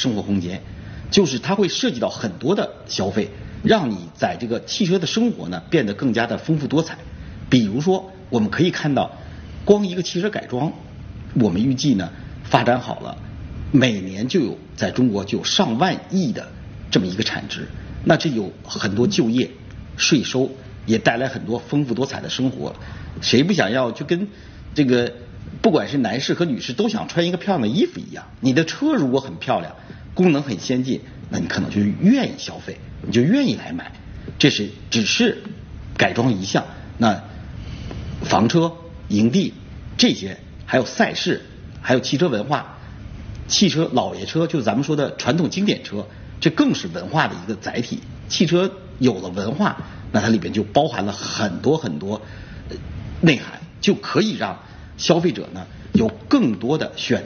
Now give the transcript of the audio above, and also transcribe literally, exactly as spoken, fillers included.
生活空间，就是它会涉及到很多的消费，让你在这个汽车的生活呢变得更加的丰富多彩。比如说，我们可以看到，光一个汽车改装，我们预计呢发展好了，每年就有在中国就有上万亿的这么一个产值，那这有很多就业、税收，也带来很多丰富多彩的生活。谁不想要就跟这个不管是男士和女士都想穿一个漂亮的衣服一样？你的车如果很漂亮，功能很先进，那你可能就愿意消费，你就愿意来买。这是只是改装一项，那房车、营地这些，还有赛事，还有汽车文化，汽车老爷车就是咱们说的传统经典车，这更是文化的一个载体。汽车有了文化，那它里边就包含了很多很多内涵，就可以让消费者呢有更多的选择。